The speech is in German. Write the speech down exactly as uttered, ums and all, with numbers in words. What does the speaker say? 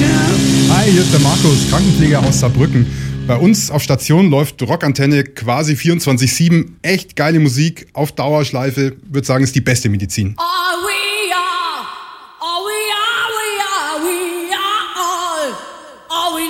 Hi, hier ist der Markus, Krankenpfleger aus Saarbrücken. Bei uns auf Station läuft Rockantenne quasi vierundzwanzig sieben. Echt geile Musik auf Dauerschleife. Würde sagen, ist die beste Medizin. Oh.